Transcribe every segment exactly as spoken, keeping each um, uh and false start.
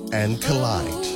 and Collide.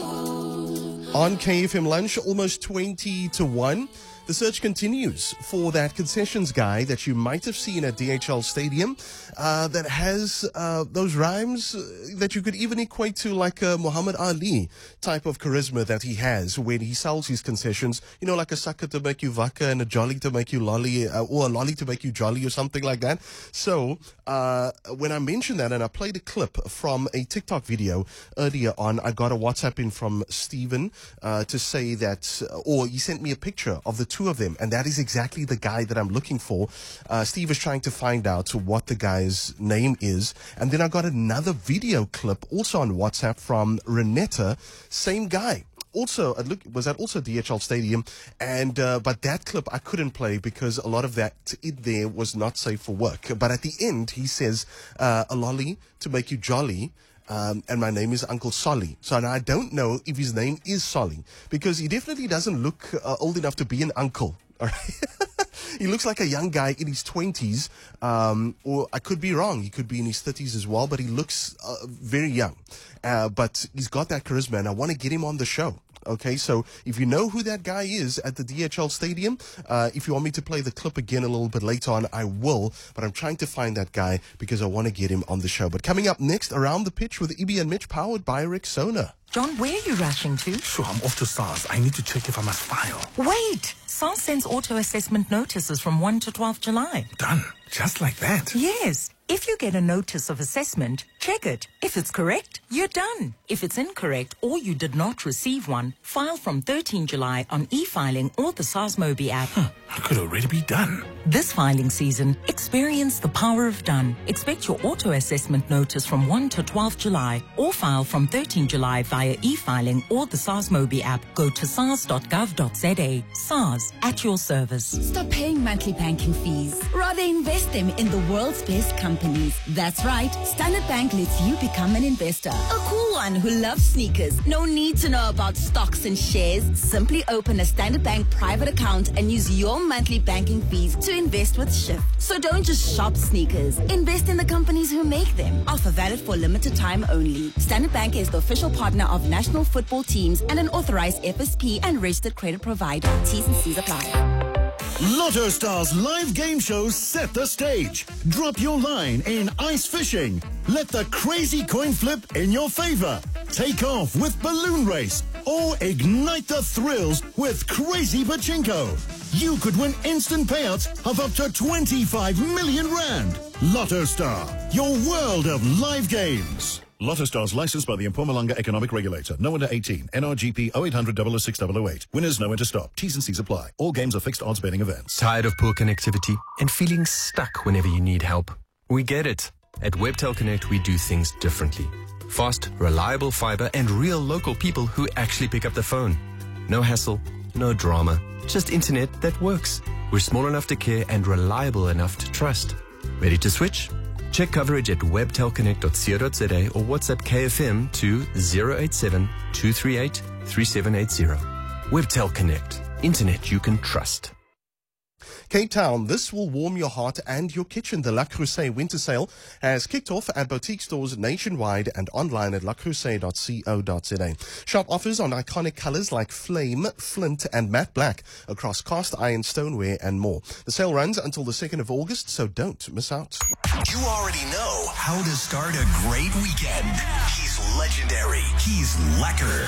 On K F M Lunch, almost twenty to one. The search continues for that concessions guy that you might have seen at D H L Stadium uh, that has uh, those rhymes that you could even equate to like a Muhammad Ali type of charisma that he has when he sells his concessions. You know, like a sucker to make you vaka and a jolly to make you lolly, uh, or a lolly to make you jolly or something like that. So uh, when I mentioned that and I played a clip from a TikTok video earlier on, I got a WhatsApp in from Stephen uh, to say that, or he sent me a picture of the two of them, and that is exactly the guy that I'm looking for. Uh, Steve is trying to find out what the guy's name is, and then I got another video clip also on WhatsApp from Renetta, same guy. Also, uh, look, was at also D H L Stadium, and uh, but that clip I couldn't play because a lot of that in there was not safe for work. But at the end, he says, uh, "A lolly to make you jolly." Um, and my name is Uncle Solly. So now I don't know if his name is Solly because he definitely doesn't look uh, old enough to be an uncle. All right? He looks like a young guy in his twenties, um, or I could be wrong. He could be in his thirties as well, but he looks uh, very young. Uh, but he's got that charisma, and I want to get him on the show. Okay, so if you know who that guy is at the D H L Stadium, uh, if you want me to play the clip again a little bit later on, I will. But I'm trying to find that guy because I want to get him on the show. But coming up next, Around the Pitch with Ibi and Mitch, powered by Rexona. John, where are you rushing to? Sure, I'm off to SARS. I need to check if I must file. Wait! SARS sends auto-assessment notices from first to twelfth July. Done. Just like that? Yes. If you get a notice of assessment, check it. If it's correct, you're done. If it's incorrect or you did not receive one, file from thirteenth July on e-filing or the SARS Mobi app. Huh, I could already be done. This filing season, experience the power of done. Expect your auto-assessment notice from first to twelfth July or file from thirteenth July via e-filing or the SARS Mobi app. Go to sars dot gov dot z a. SARS, at your service. Stop paying monthly banking fees. Rather invest them in the world's best companies. That's right. Standard Bank lets you become an investor. A cool one who loves sneakers. No need to know about stocks and shares. Simply open a Standard Bank private account and use your monthly banking fees to invest with Shift. So don't just shop sneakers. Invest in the companies who make them. Offer valid for limited time only. Standard Bank is the official partner of national football teams and an authorized F S P and registered credit provider. T's and C's apply. Lotto Stars live game shows set the stage. Drop your line in ice fishing. Let the crazy coin flip in your favor. Take off with balloon race or ignite the thrills with crazy pachinko. You could win instant payouts of up to twenty-five million rand. Lotto Star, your world of live games. Lotto Stars licensed by the Mpumalanga Economic Regulator. No under eighteen. N R G P oh eight hundred, double oh six, double oh eight. Winners know when to stop. T's and C's apply. All games are fixed odds betting events. Tired of poor connectivity and feeling stuck whenever you need help? We get it. At Webtel Connect, we do things differently. Fast, reliable fiber and real local people who actually pick up the phone. No hassle, no drama, just internet that works. We're small enough to care and reliable enough to trust. Ready to switch? Check coverage at webtel connect dot co dot z a or WhatsApp K F M to zero eight seven, two three eight, three seven eight zero. Webtel Connect. Internet you can trust. Cape Town, this will warm your heart and your kitchen. The La Crusade Winter Sale has kicked off at boutique stores nationwide and online at la crusade dot co dot z a. Shop offers on iconic colors like flame, flint, and matte black across cast iron, stoneware, and more. The sale runs until the second of August, so don't miss out. You already know how to start a great weekend. He's legendary. He's lekker.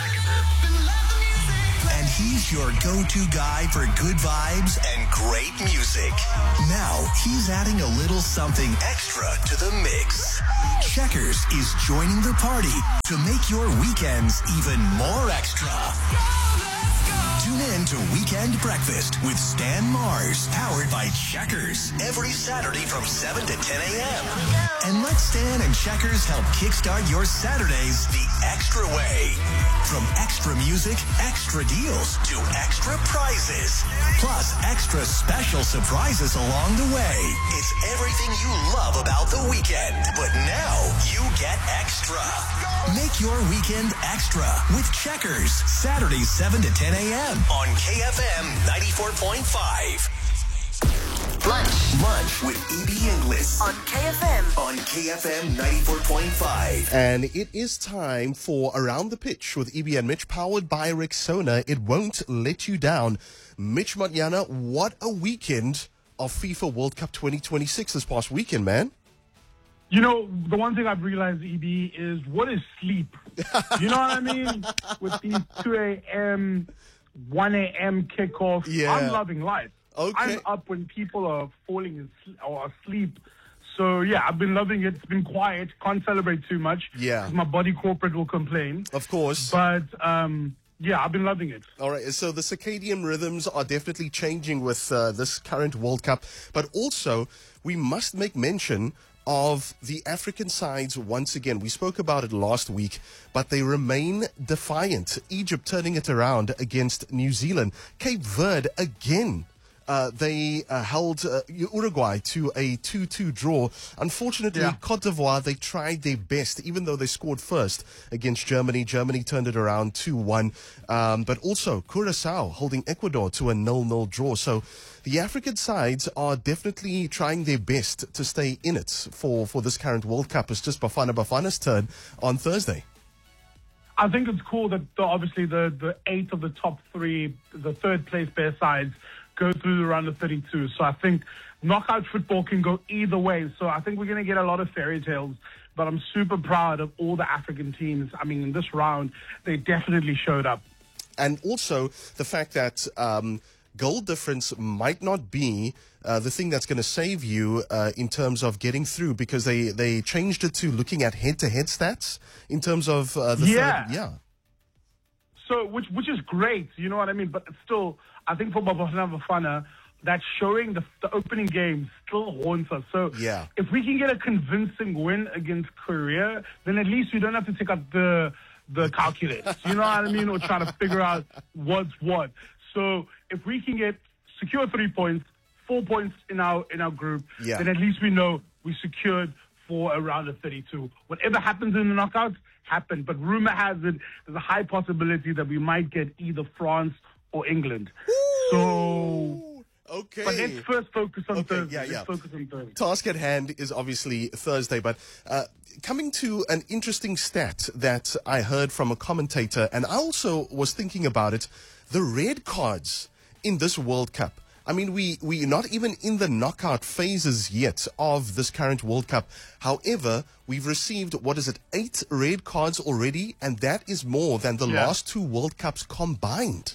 And he's your go-to guy for good vibes and great music. Now, he's adding a little something extra to the mix. Checkers is joining the party to make your weekends even more extra. Tune in to Weekend Breakfast with Stan Mars, powered by Checkers, every Saturday from seven to ten a.m. And let Stan and Checkers help kickstart your Saturdays the extra way. From extra music, extra deals, to extra prizes. Plus, extra special surprises along the way. It's everything you love about the weekend, but now you get extra. Make your weekend extra with Checkers, Saturdays seven to ten a.m. on K F M ninety-four point five. Lunch. Lunch with E B Inglis On K F M. on K F M ninety-four point five. And it is time for Around the Pitch with E B and Mitch, powered by Rexona. It won't let you down. Mitch Manyana, what a weekend of FIFA World Cup twenty twenty-six this past weekend, man. You know, the one thing I've realized, E B, is what is sleep? You know what I mean? With these two a.m., one a.m. kickoff, Yeah. I'm loving life. Okay. I'm up when people are falling asleep or asleep. So, yeah, I've been loving it. It's been quiet. Can't celebrate too much. Yeah. 'Cause my body corporate will complain. Of course. But, um, yeah, I've been loving it. All right, so the circadian rhythms are definitely changing with uh, this current World Cup. But also, we must make mention of the African sides once again. We spoke about it last week, but they remain defiant. Egypt turning it around against New Zealand. Cape Verde again. Uh, they uh, held uh, Uruguay to a two two draw. Unfortunately, Yeah. Cote d'Ivoire, they tried their best, even though they scored first against Germany. Germany turned it around two one. Um, but also, Curacao holding Ecuador to a nil nil draw. So the African sides are definitely trying their best to stay in it for, for this current World Cup. It's just Bafana Bafana's turn on Thursday. I think it's cool that the, obviously the, the eight of the top three, the third place pair sides, go through the round of thirty-two. So I think knockout football can go either way. So I think we're going to get a lot of fairy tales. But I'm super proud of all the African teams. I mean, in this round, they definitely showed up. And also the fact that um, goal difference might not be uh, the thing that's going to save you uh, in terms of getting through, because they, they changed it to looking at head-to-head stats in terms of uh, the Yeah. third. Yeah. So, which which is great, you know what I mean? But it's still, I think for Bafana Bafana, that showing the, the opening game still haunts us. So Yeah. if we can get a convincing win against Korea, then at least we don't have to take out the the calculators, you know what I mean? Or try to figure out what's what. So if we can get secure three points, four points in our in our group, Yeah. then at least we know we secured for a round of thirty-two. Whatever happens in the knockouts, happened. But rumor has it there's a high possibility that we might get either France or England. So, Okay. but let's first focus on Okay, Thursday. yeah, let's yeah. focus on Thursday. Task at hand is obviously Thursday, but uh, coming to an interesting stat that I heard from a commentator, and I also was thinking about it, the red cards in this World Cup. I mean, we, we're not even in the knockout phases yet of this current World Cup. However, we've received, what is it, eight red cards already, and that is more than the Yeah. last two World Cups combined.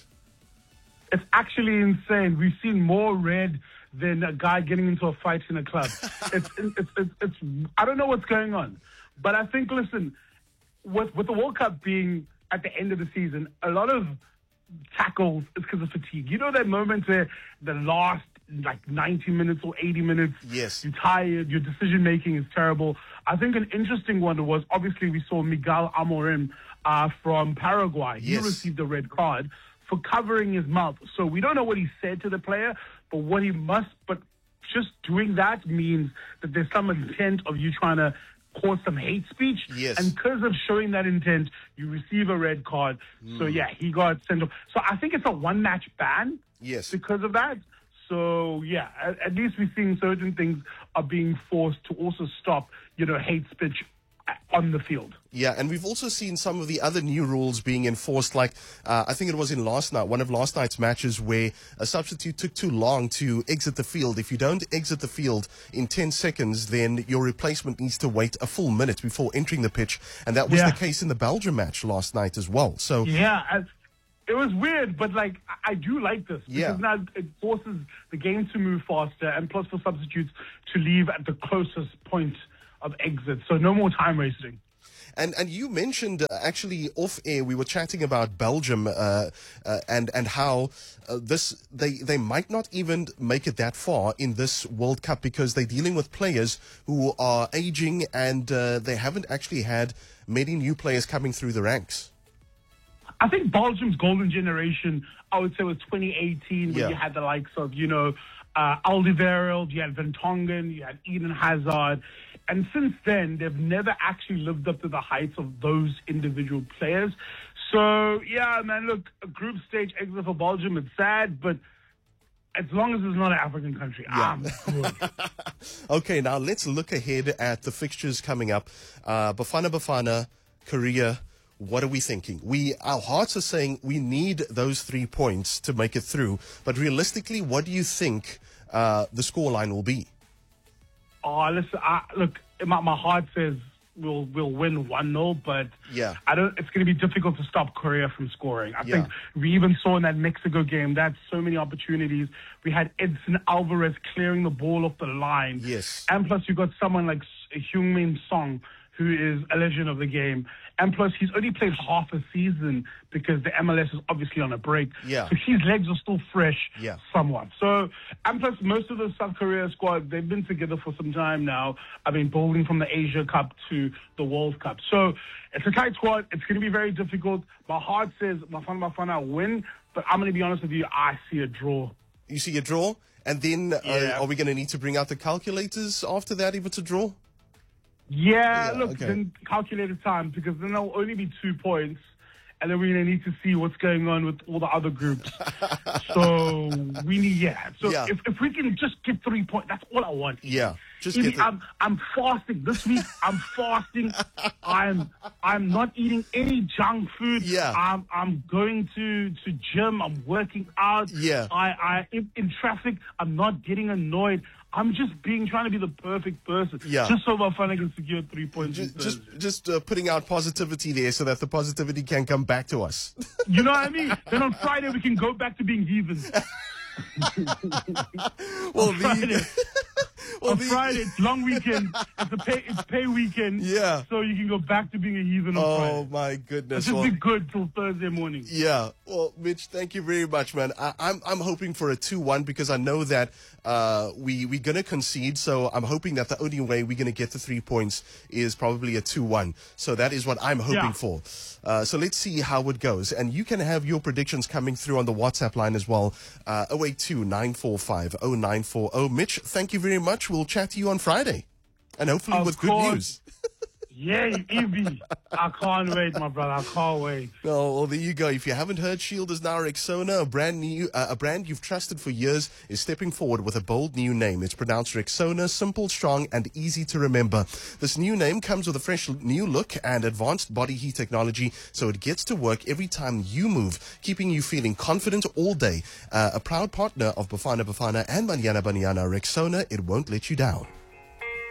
It's actually insane. We've seen more red than a guy getting into a fight in a club. it's, it's, it's, it's, I don't know what's going on. But I think, listen, with, with the World Cup being at the end of the season, a lot of tackles is because of fatigue. You know that moment where the last like ninety minutes or eighty minutes, Yes. you're tired, your decision making is terrible. I think an interesting one was, obviously we saw Miguel Amorim uh, from Paraguay. He Yes. received a red card for covering his mouth. So we don't know what he said to the player, but what he must, but just doing that means that there's some intent of you trying to cause some hate speech. Yes. And because of showing that intent, you receive a red card. So yeah, he got sent off. So I think it's a one match ban. Yes. Because of that. So yeah, at, at least we're seeing certain things are being forced to also stop, you know, hate speech on the field. Yeah, and we've also seen some of the other new rules being enforced, like uh, I think it was in last night, one of last night's matches where a substitute took too long to exit the field. If you don't exit the field in ten seconds, then your replacement needs to wait a full minute before entering the pitch. And that was Yeah. the case in the Belgium match last night as well. So Yeah, as, it was weird, but like I I do like this because Yeah. now it forces the game to move faster, and plus for substitutes to leave at the closest point of exit, so no more time wasting. And and you mentioned uh, actually off air we were chatting about Belgium uh, uh, and and how uh, this they they might not even make it that far in this World Cup because they're dealing with players who are aging and uh, they haven't actually had many new players coming through the ranks. I think Belgium's golden generation, I would say, was twenty eighteen, when Yeah. you had the likes of, you know, uh, Alderweireld, you had Vertonghen, you had Eden Hazard. And since then, they've never actually lived up to the heights of those individual players. So, yeah, man, look, a group stage exit for Belgium, it's sad, but as long as it's not an African country, Yeah. I'm good. Okay, now let's look ahead at the fixtures coming up. Uh, Bafana Bafana, Korea. What are we thinking? We our hearts are saying we need those three points to make it through. But realistically, what do you think uh, the scoreline will be? Oh, listen, I, look, my, my heart says we'll we'll win one nil, but Yeah. I don't. It's going to be difficult to stop Korea from scoring. I Yeah. think we even saw in that Mexico game that so many opportunities. We had Edson Alvarez clearing the ball off the line. Yes. And plus, you got someone like Heung-min Song, who is a legend of the game. And plus, he's only played half a season because the M L S is obviously on a break. Yeah. So his legs are still fresh Yeah. somewhat. So, and plus, most of the South Korea squad, they've been together for some time now. I mean, building from the Asia Cup to the World Cup. So, it's a tight squad. It's going to be very difficult. My heart says Bafana Bafana win, but I'm going to be honest with you, I see a draw. You see a draw? And then uh, Yeah. are we going to need to bring out the calculators after that if it's a draw? Yeah, Yeah, look, okay. then calculated time, because then there'll only be two points, and then we're going to need to see what's going on with all the other groups. So we need, yeah. So Yeah. If, if we can just get three points, that's all I want. Yeah, just Evie, get the- I'm I'm fasting this week. I'm fasting. I'm I'm not eating any junk food. Yeah. I'm I'm going to to gym. I'm working out. Yeah. I I in, in traffic. I'm not getting annoyed. I'm just being trying to be the perfect person. Yeah. Just so Bafana can secure three points. Just, this just, Thursday. just uh, putting out positivity there so that the positivity can come back to us. You know what I mean? Then on Friday we can go back to being heathens. Well, on Friday, the, well, on the- Friday, it's long weekend. It's a pay, it's pay weekend. Yeah. So you can go back to being a heathen on Oh Friday. my goodness! Just Well, be good till Thursday morning. yeah. Well, Mitch, thank you very much, man. I, I'm I'm hoping for a two one because I know that uh, we we're gonna concede. So I'm hoping that the only way we're gonna get the three points is probably a two one. So that is what I'm hoping Yeah. for. Uh, so let's see how it goes, and you can have your predictions coming through on the WhatsApp line as well. Uh, oh eight two nine four five oh nine four oh. Mitch, thank you very much. We'll chat to you on Friday, and hopefully Of with good course. news. Yay, Evie. I can't wait, my brother. I can't wait. Oh, well, there you go. If you haven't heard, Shield is now Rexona, a brand new, uh, a brand you've trusted for years, is stepping forward with a bold new name. It's pronounced Rexona, simple, strong, and easy to remember. This new name comes with a fresh new look and advanced body heat technology, so it gets to work every time you move, keeping you feeling confident all day. Uh, a proud partner of Bafana Bafana and Banyana Banyana, Rexona, it won't let you down.